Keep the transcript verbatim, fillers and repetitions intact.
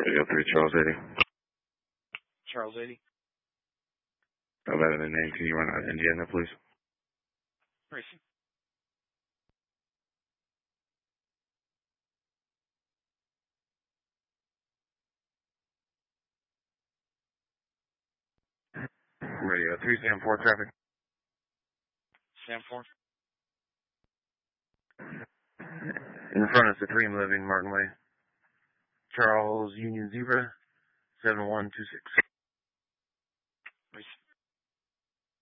Radio three, Charles eighty. Charles eighty. I've added a name. Can you run out of Indiana, please? Racing. Radio three, Sam four, traffic. Sam four. In front of Supreme Living, Martin Way. Charles Union Zebra, seven one two six.